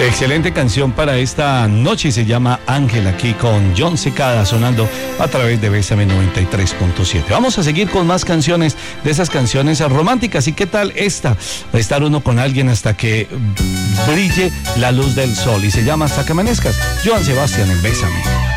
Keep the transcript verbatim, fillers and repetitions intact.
Excelente canción para esta noche, se llama Ángel, aquí con Jon Secada sonando a través de Bésame noventa y tres punto siete. Vamos a seguir con más canciones de esas canciones románticas. ¿Y qué tal esta? Va a estar uno con alguien hasta que brille la luz del sol y se llama Hasta que amanezcas. Joan Sebastián en Bésame.